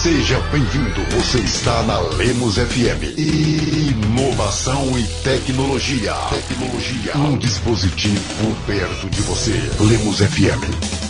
Seja bem-vindo, você está na Lemos FM. Inovação e tecnologia. Um dispositivo perto de você. Lemos FM.